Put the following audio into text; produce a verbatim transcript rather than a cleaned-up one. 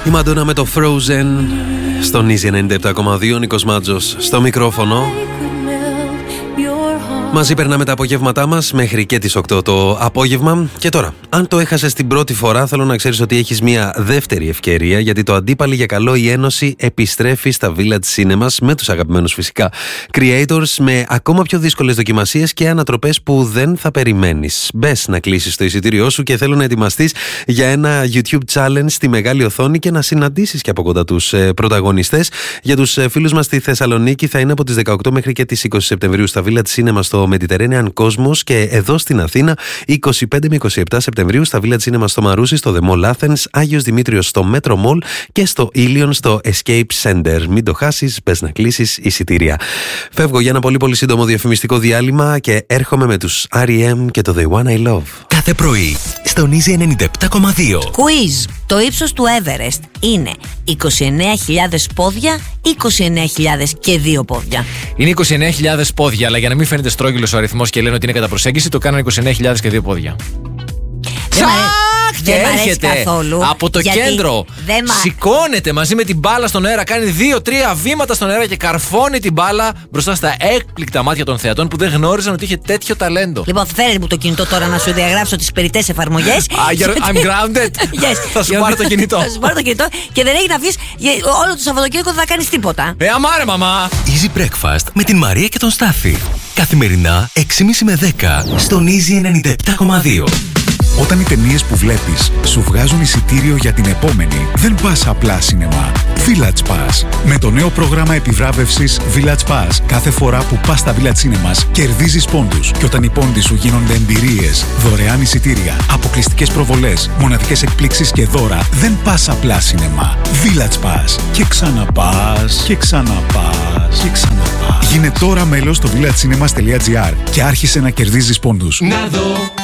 Η Μαντόνα με το Frozen στον Easy ενενήντα επτά κόμμα δύο. Νίκος Μάτζος στο μικρόφωνο. Μαζί περνάμε τα απογεύματά μας μέχρι και τις οκτώ το απόγευμα. Και τώρα, αν το έχασες την πρώτη φορά, θέλω να ξέρεις ότι έχεις μια δεύτερη ευκαιρία, γιατί το Αντίπαλοι για Καλό η Ένωση επιστρέφει στα Village Cinemas με τους αγαπημένους φυσικά creators, με ακόμα πιο δύσκολες δοκιμασίες και ανατροπές που δεν θα περιμένεις. Μπες να κλείσεις το εισιτήριό σου και θέλω να ετοιμαστείς για ένα YouTube challenge στη μεγάλη οθόνη και να συναντήσεις και από κοντά τους ε, πρωταγωνιστές. Για τους ε, φίλους μας στη Θεσσαλονίκη θα είναι από τις δεκαοκτώ μέχρι και τις είκοσι Σεπτεμβρίου στα Village Cinema στο Mediterranean Cosmos, και εδώ στην Αθήνα είκοσι πέντε με είκοσι επτά Σεπτεμβρίου στα Village Cinema στο Μαρούσι, στο The Mall Athens, Άγιος Δημήτριος στο Metro Mall και στο Ilion στο Escape Center. Μην το χάσεις, πες να κλείσεις εισιτήρια. Φεύγω για ένα πολύ πολύ σύντομο διαφημιστικό διάλειμμα και έρχομαι με τους αρ ι εμ και το The One I Love. Κάθε πρωί στον Easy ενενήντα επτά κόμμα δύο. Quiz. Το ύψος του Everest είναι είκοσι εννέα χιλιάδες πόδια, είκοσι εννέα χιλιάδες και δύο πόδια. Είναι είκοσι εννέα χιλιάδες πόδια, αλλά για να μην φαίνεται στρόγγυλος ο αριθμός και λένε ότι είναι κατά προσέγγιση, το κάνανε είκοσι εννέα χιλιάδες και δύο πόδια. Τσακ! Και έρχεται από το κέντρο. Μα... Σηκώνεται μαζί με την μπάλα στον αέρα, κάνει δύο-τρία βήματα στον αέρα και καρφώνει την μπάλα μπροστά στα έκπληκτα μάτια των θεατών που δεν γνώριζαν ότι είχε τέτοιο ταλέντο. Λοιπόν, φέρε μου το κινητό τώρα να σου διαγράψω τις περιττές εφαρμογές. I'm grounded. Yes. Θα σου πάρω το κινητό. Θα σου πάρω το κινητό και δεν έχει να βγεις. Όλο το Σαββατοκύριακο δεν θα κάνεις τίποτα. Ε, αμάρε, μαμά. Easy Breakfast με την Μαρία και τον Στάφη. Καθημερινά έξι και μισή με δέκα στον Easy ενενήντα επτά κόμμα δύο. Όταν οι ταινίες που βλέπεις σου βγάζουν εισιτήριο για την επόμενη, δεν πας απλά σινεμά. Village Pass. Με το νέο πρόγραμμα επιβράβευσης Village Pass, κάθε φορά που πας στα Village Cinemas κερδίζεις πόντους. Και όταν οι πόντοι σου γίνονται εμπειρίες, δωρεάν εισιτήρια, αποκλειστικές προβολές, μοναδικές εκπλήξεις και δώρα, δεν πας απλά σινεμά. Village Pass. Και ξαναπάς, και ξαναπάς, και ξαναπάς. Γίνε τώρα μέλος στο villagecinema.gr και άρχισε να κερδίζεις πόντους. Να δω.